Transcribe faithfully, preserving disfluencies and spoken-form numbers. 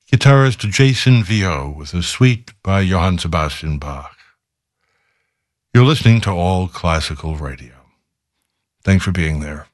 Guitarist Jason Vio with a suite by Johann Sebastian Bach. You're listening to All Classical Radio. Thanks for being there.